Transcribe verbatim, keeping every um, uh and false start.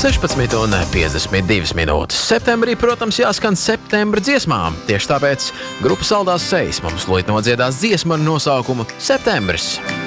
sešpadsmit un piecdesmit divas minūtes. Septembrī, protams, jāskan septembra dziesmām. Tieši tāpēc grupa Saldās sejas mums lūdz nodziedās dziesmu ar nosaukumu Septembris.